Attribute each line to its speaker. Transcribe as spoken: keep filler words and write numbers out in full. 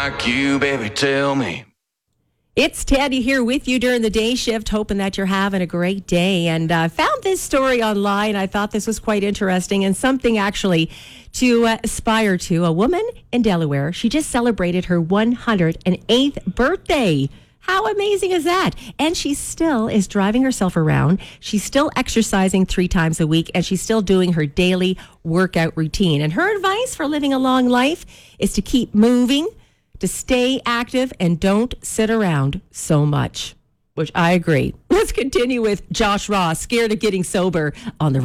Speaker 1: Like you, baby, tell me.
Speaker 2: It's Teddy here with you during the day shift, hoping that you're having a great day. And I uh, found this story online. I thought this was quite interesting and something actually to uh, aspire to. A woman in Delaware, she just celebrated her one hundred eighth birthday. How amazing is that? And she still is driving herself around. She's still exercising three times a week, and she's still doing her daily workout routine. And her advice for living a long life is to keep moving, to stay active, and don't sit around so much, which I agree. Let's continue with Josh Ross, Scared of Getting Sober, on the